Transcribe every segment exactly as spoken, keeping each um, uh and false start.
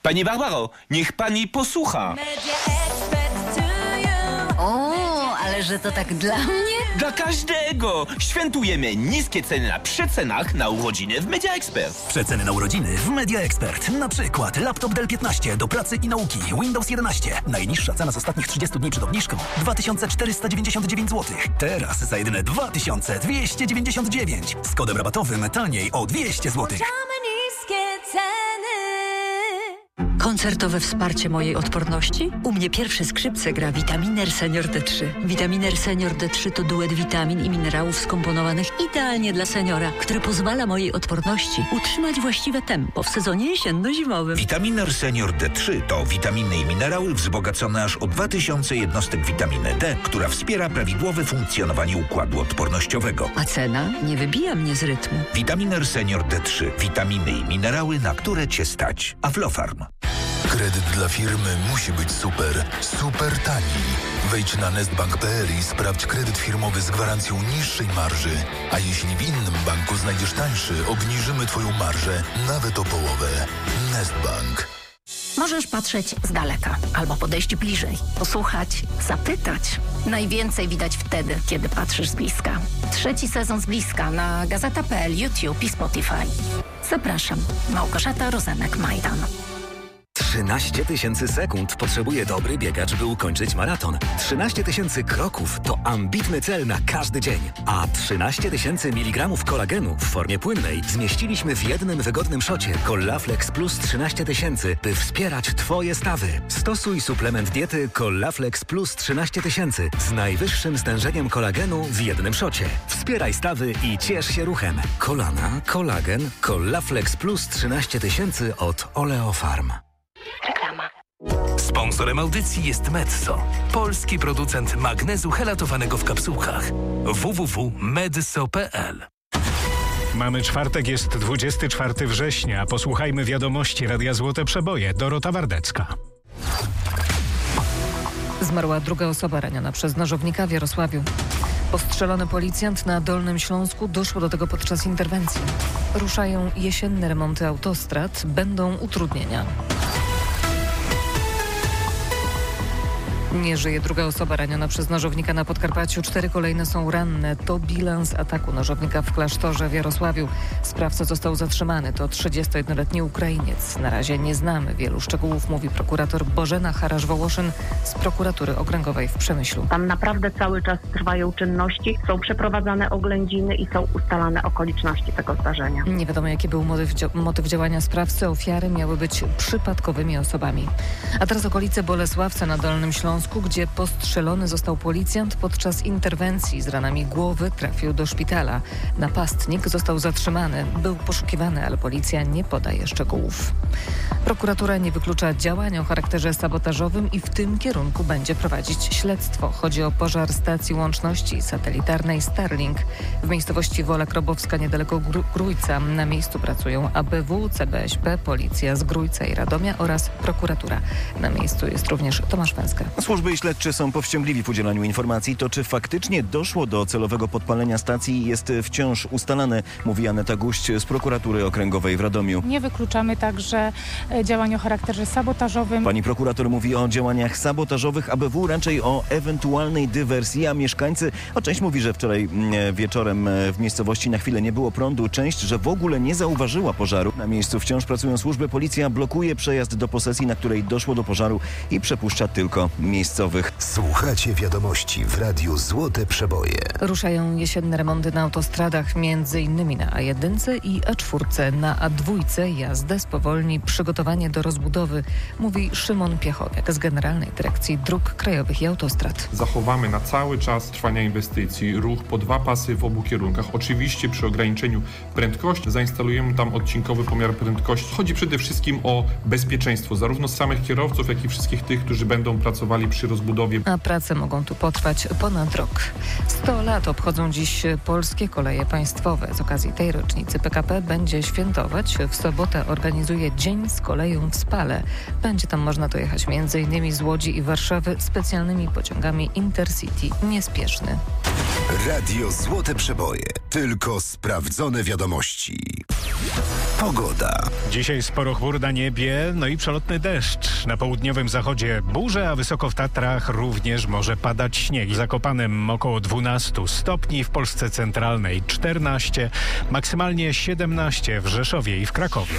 Pani Barbaro, niech pani posłucha. O, ale że to tak dla mnie? Dla każdego! Świętujemy niskie ceny na przecenach na urodziny w Media Expert. Przeceny na urodziny w Media Expert. Na przykład laptop Dell piętnaście do pracy i nauki, Windows jedenaście. Najniższa cena z ostatnich trzydziestu dni przed obniżką dwa tysiące czterysta dziewięćdziesiąt dziewięć złotych. Teraz za jedyne dwa tysiące dwieście dziewięćdziesiąt dziewięć. Z kodem rabatowym taniej o dwieście złotych. Koncertowe wsparcie mojej odporności? U mnie pierwsze skrzypce gra Vitaminer Senior D trzy. Vitaminer Senior D trzy to duet witamin i minerałów skomponowanych idealnie dla seniora, który pozwala mojej odporności utrzymać właściwe tempo w sezonie jesienno-zimowym. Vitaminer Senior D trzy to witaminy i minerały wzbogacone aż o dwa tysiące jednostek witaminy D, która wspiera prawidłowe funkcjonowanie układu odpornościowego. A cena nie wybija mnie z rytmu. Vitaminer Senior D trzy. Witaminy i minerały, na które Cię stać. Aflofarm. Kredyt dla firmy musi być super, super tani. Wejdź na nestbank kropka p l i sprawdź kredyt firmowy z gwarancją niższej marży. A jeśli w innym banku znajdziesz tańszy, obniżymy Twoją marżę nawet o połowę. Nestbank. Możesz patrzeć z daleka albo podejść bliżej, posłuchać, zapytać. Najwięcej widać wtedy, kiedy patrzysz z bliska. Trzeci sezon z bliska na gazeta kropka p l, YouTube i Spotify. Zapraszam. Małgorzata Rozenek-Majdan. trzynaście tysięcy sekund potrzebuje dobry biegacz, by ukończyć maraton. trzynaście tysięcy kroków to ambitny cel na każdy dzień. A trzynaście tysięcy miligramów kolagenu w formie płynnej zmieściliśmy w jednym wygodnym szocie Collaflex Plus trzynaście tysięcy, by wspierać Twoje stawy. Stosuj suplement diety Collaflex Plus trzynaście tysięcy z najwyższym stężeniem kolagenu w jednym szocie. Wspieraj stawy i ciesz się ruchem. Kolana, kolagen, Collaflex Plus trzynaście tysięcy od Oleofarm. Reklama. Sponsorem audycji jest Metso, polski producent magnezu helatowanego w kapsułkach. w w w kropka medso kropka p l. Mamy czwartek, jest dwudziestego czwartego września. Posłuchajmy wiadomości Radia Złote Przeboje. Dorota Wardecka. Zmarła druga osoba raniona przez nożownika w Jarosławiu. Postrzelony policjant na Dolnym Śląsku. Doszło do tego podczas interwencji. Ruszają jesienne remonty autostrad. Będą utrudnienia. Nie żyje druga osoba raniona przez nożownika na Podkarpaciu. Cztery kolejne są ranne. To bilans ataku nożownika w klasztorze w Jarosławiu. Sprawca został zatrzymany. To trzydziestojednoletni Ukrainiec. Na razie nie znamy wielu szczegółów, mówi prokurator Bożena Harasz-Wołoszyn z prokuratury okręgowej w Przemyślu. Tam naprawdę cały czas trwają czynności, są przeprowadzane oględziny i są ustalane okoliczności tego zdarzenia. Nie wiadomo, jaki był motyw, dzia- motyw działania sprawcy. Ofiary miały być przypadkowymi osobami. A teraz okolice Bolesławca na Dolnym Śląsku, gdzie postrzelony został policjant podczas interwencji. Z ranami głowy trafił do szpitala. Napastnik został zatrzymany. Był poszukiwany, ale policja nie podaje szczegółów. Prokuratura nie wyklucza działań o charakterze sabotażowym i w tym kierunku będzie prowadzić śledztwo. Chodzi o pożar stacji łączności satelitarnej Starlink w miejscowości Wola Krobowska niedaleko Gr- Grójca. Na miejscu pracują A B W, C B S P, policja z Grójca i Radomia oraz prokuratura. Na miejscu jest również Tomasz Węska. Służby i śledczy są powściągliwi w udzielaniu informacji. To, czy faktycznie doszło do celowego podpalenia stacji, jest wciąż ustalane, mówi Aneta Guść z prokuratury okręgowej w Radomiu. Nie wykluczamy także działań o charakterze sabotażowym. Pani prokurator mówi o działaniach sabotażowych, A B W raczej o ewentualnej dywersji, a mieszkańcy, o część mówi, że wczoraj wieczorem w miejscowości na chwilę nie było prądu, część, że w ogóle nie zauważyła pożaru. Na miejscu wciąż pracują służby, policja blokuje przejazd do posesji, na której doszło do pożaru i przepuszcza tylko miejscowych. Słuchacie wiadomości w Radiu Złote Przeboje. Ruszają jesienne remonty na autostradach, między innymi na A jeden i A cztery. Na A dwa jazdę spowolni przygotowanie do rozbudowy, mówi Szymon Piechowiak z Generalnej Dyrekcji Dróg Krajowych i Autostrad. Zachowamy na cały czas trwania inwestycji ruch po dwa pasy w obu kierunkach. Oczywiście przy ograniczeniu prędkości zainstalujemy tam odcinkowy pomiar prędkości. Chodzi przede wszystkim o bezpieczeństwo zarówno samych kierowców, jak i wszystkich tych, którzy będą pracowali przy rozbudowie. A prace mogą tu potrwać ponad rok. sto lat obchodzą dziś polskie koleje państwowe. Z okazji tej rocznicy P K P będzie świętować. W sobotę organizuje Dzień z koleją w Spale. Będzie tam można dojechać między innymi z Łodzi i Warszawy specjalnymi pociągami Intercity Niespieszny. Radio Złote Przeboje. Tylko sprawdzone wiadomości. Pogoda. Dzisiaj sporo chmur na niebie, no i przelotny deszcz. Na południowym zachodzie burze, a wysoko w Tatrach również może padać śnieg. W Zakopanem około dwanaście stopni, w Polsce centralnej czternaście, maksymalnie siedemnaście w Rzeszowie i w Krakowie.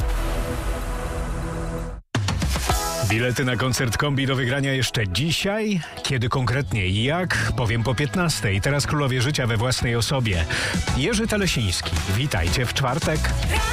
Bilety na koncert Kombi do wygrania jeszcze dzisiaj. Kiedy konkretnie i jak, powiem po piętnastej. Teraz królowie życia we własnej osobie. Jerzy Telesiński. Witajcie w czwartek.